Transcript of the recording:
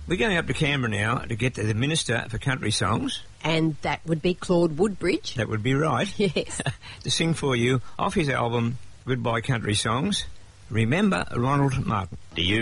We're going up to Canberra now to get to the Minister for Country Songs. And that would be Claude Woodbridge. That would be right. Yes. To sing for you off his album Goodbye Country Songs, Remember Ronald Martin. Do you